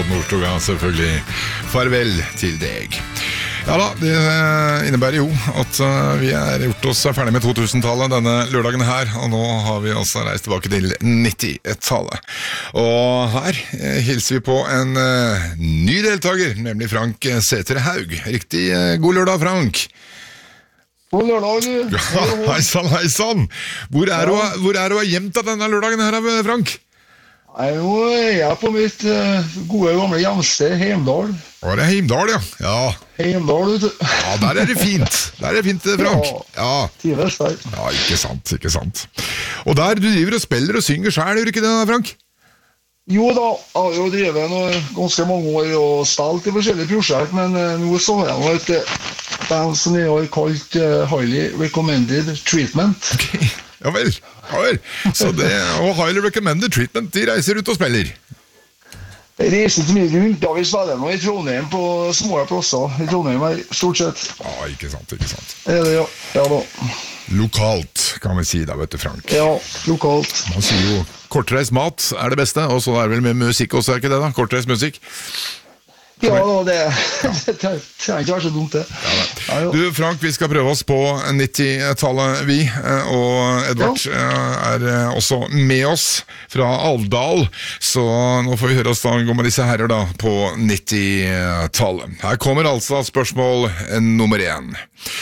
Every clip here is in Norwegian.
Odd Nordstoga, selvfølgelig. Farvel til deg. Ja da, det innebærer jo at vi gjort oss ferdig med 2000-tallet denne lørdagen her, og nå har vi altså reist tilbake til 90-tallet. Og her hilser vi på en ny deltaker, nemlig Frank Sæther Haug. Riktig god lørdag, Frank. God lørdag, du. Ja, heisann. Hvor er du gjemt av denne lørdagen her, Frank? Nå jeg på mitt gode gamle hjemsted, Heimdal. Var det Heimdal, ja? Ja. Heimdal, vet du. Ja, der er det fint. Der er det fint, Frank. Ja. Tives der. Ja, ikke sant. Og der du driver og spiller og synger selv, gjør ikke det, Frank? Jo da, jeg har jo drevet noe ganske mange år og spilt i forskjellige prosjekt, men nå så har jeg et band som jeg har kalt Highly Recommended Treatment. Ok, ja vel. Så det, og Highly Recommended Treatment, de reiser ut og spiller. Jeg reiser ikke mye rundt, da vi spiller nå i Trondheim på små plasser. I Trondheim er stort sett. Ja, ikke sant. Ja da. Lokalt, kan vi si da, vet du, Frank. Ja, lokalt. Man sier jo, kortreist mat er det beste, og så er det vel med musikk også, er ikke det da? Kortreist musikk. Ja, det trenger ikke være så dumt det. Ja. Du, Frank, vi skal prøve oss på 90-tallet vi, og Edvard er også med oss fra Alvdal, så nå får vi høre oss da gå med disse herrer da på 90-tallet. Her kommer altså spørsmål nummer 1.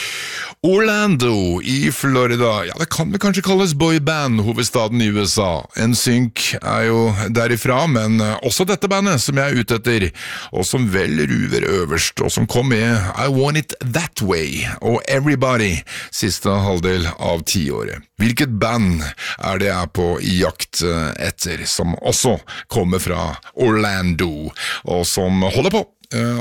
Orlando i Florida, ja det kan vel kanskje kalles boyband, hovedstaden i USA. NSYNC er jo derifra, men også dette bandet som jeg er ute etter, og som vel ruver øverst, og som kom med I Want It That Way og Everybody siste halvdel av 10-året. Hvilket band er det jeg er på jakt etter, som også kommer fra Orlando, og som holder på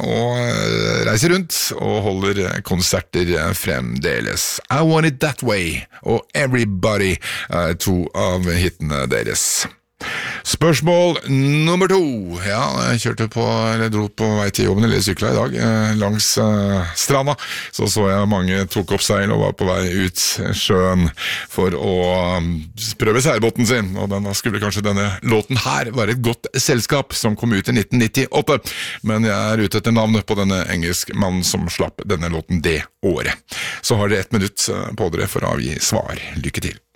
og reiser rundt og holder konserter fremdeles. I Want It That Way og Everybody er 2 av hitene deres. Spørsmål nummer 2. Ja, jeg dro på vei til jobben eller sykla i dag langs stranda, så jeg mange tok opp seil og var på vei ut sjøen for å prøve seilbåten sin, og skulle kanskje denne låten her være et godt selskap som kom ut i 1998, men jeg er ute etter navnet på denne engelsk mannen som slapp denne låten det året. Så har dere 1 minutt på dere for å avgi svar. Lykke til.